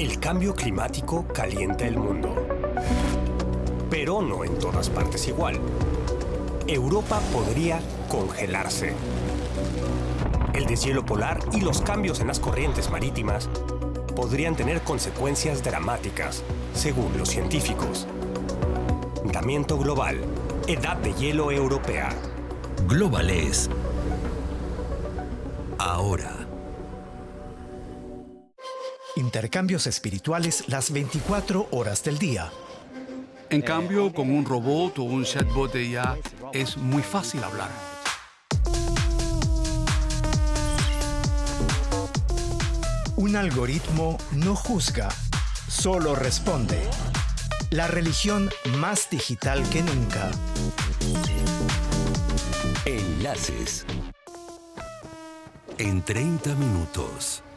El cambio climático calienta el mundo. Pero no en todas partes igual. Europa podría congelarse. El deshielo polar y los cambios en las corrientes marítimas podrían tener consecuencias dramáticas, según los científicos. Calentamiento global. Edad de hielo europea. Global es ahora. Intercambios espirituales las 24 horas del día. En cambio, con un robot o un chatbot de IA es muy fácil hablar. Un algoritmo no juzga, solo responde. La religión más digital que nunca. Enlaces. En 30 minutos.